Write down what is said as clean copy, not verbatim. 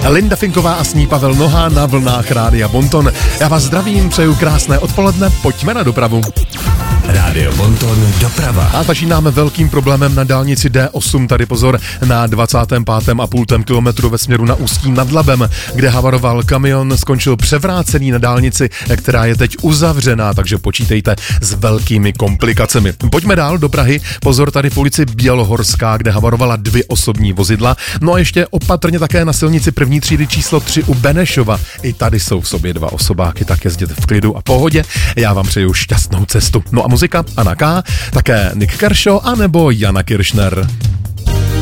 Linda Finková a s ní Pavel Noha na vlnách Rádia Bonton. Já vás zdravím, přeju krásné odpoledne, pojďme na dopravu. Rádio Bonton doprava. A začínáme velkým problémem na dálnici D8, tady pozor, na 25,5 kilometru ve směru na Ústí nad Labem, kde havaroval kamion, skončil převrácený na dálnici, která je teď uzavřená, takže počítejte s velkými komplikacemi. Pojďme dál do Prahy, pozor tady v ulici Bělohorská, kde havarovala 2 osobní vozidla, no a ještě opatrně také na silnici první třídy číslo 3 u Benešova. I tady jsou v sobě 2 osobáky, tak jezděte v klidu a pohodě, já vám přeju šťastnou cestu. No a muzika Anna K, také Nick Kershaw anebo Jana Kiršner.